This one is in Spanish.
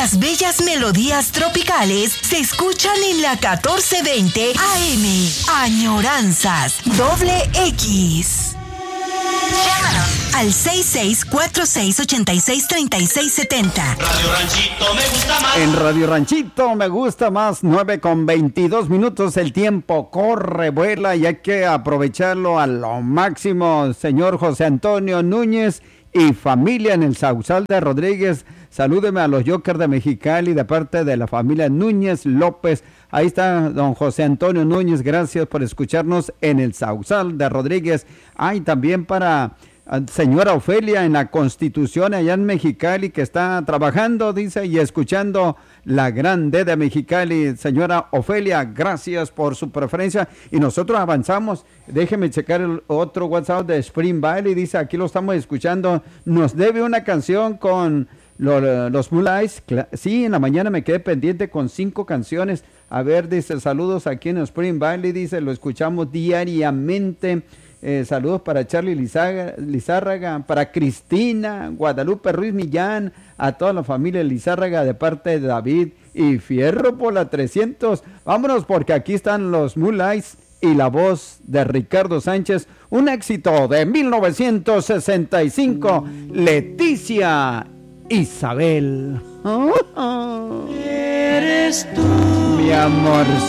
Las bellas melodías tropicales se escuchan en la 1420 AM. Añoranzas X. Llámanos al 6646863670. Radio Ranchito me gusta más. En Radio Ranchito me gusta más, 9:22. El tiempo corre, vuela y hay que aprovecharlo a lo máximo. Señor José Antonio Núñez y familia en el Sausal de Rodríguez, salúdeme a los Jokers de Mexicali de parte de la familia Núñez López. Ahí está don José Antonio Núñez, gracias por escucharnos en el Sausal de Rodríguez. Y también para señora Ofelia en la Constitución allá en Mexicali, que está trabajando, dice, y escuchando la grande de Mexicali. Señora Ofelia, gracias por su preferencia. Y nosotros avanzamos. Déjeme checar el otro WhatsApp de Spring Valley. Dice, aquí lo estamos escuchando. Nos debe una canción con los Mulais. Sí, en la mañana me quedé pendiente con 5 canciones. A ver, dice, saludos aquí en Spring Valley. Dice, lo escuchamos diariamente. Saludos para Charlie Lizárraga, para Cristina, Guadalupe Ruiz Millán, a toda la familia Lizárraga de parte de David y Fierro por la 300. Vámonos porque aquí están los Mulais y la voz de Ricardo Sánchez, un éxito de 1965, Leticia Isabel. Eres tú, mi amor.